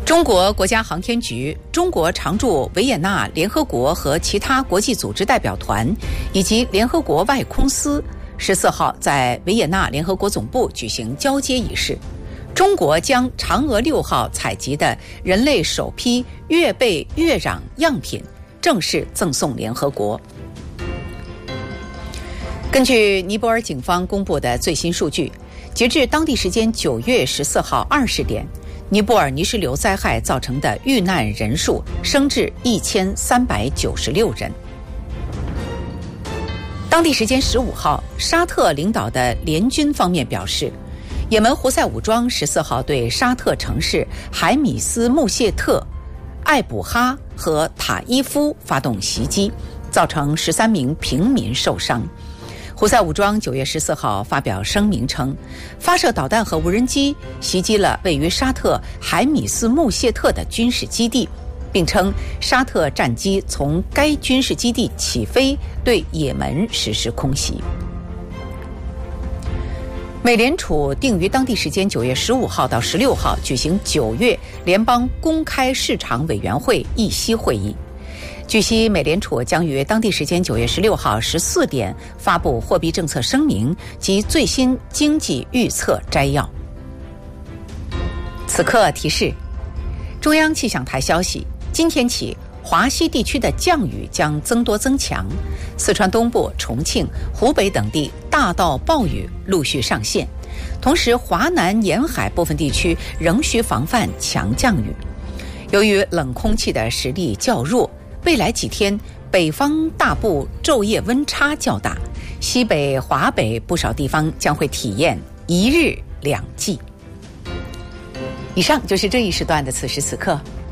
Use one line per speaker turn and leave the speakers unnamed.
中国国家航天局、中国常驻维也纳联合国和其他国际组织代表团以及联合国外空司14号在维也纳联合国总部举行交接仪式。中国将嫦娥6号采集的人类首批月背月壤样品正式赠送联合国。根据尼泊尔警方公布的最新数据，截至当地时间9月14号20点，尼泊尔泥石流灾害造成的遇难人数升至1396人。当地时间15号，沙特领导的联军方面表示，也门胡塞武装14号对沙特城市海米斯穆谢特、艾卜哈和塔伊夫发动袭击，造成13名平民受伤。胡塞武装9月14号发表声明称，发射导弹和无人机袭击了位于沙特海米斯穆谢特的军事基地，并称沙特战机从该军事基地起飞，对也门实施空袭。美联储定于当地时间9月15号到16号举行9月联邦公开市场委员会议息会议。据悉，美联储将于当地时间9月16号14点发布货币政策声明及最新经济预测摘要。此刻提示：中央气象台消息，今天起华西地区的降雨将增多增强，四川东部、重庆、湖北等地大到暴雨陆续上线，同时华南沿海部分地区仍需防范强降雨。由于冷空气的实力较弱，未来几天北方大部昼夜温差较大，西北、华北不少地方将会体验一日两季。以上就是这一时段的此时此刻，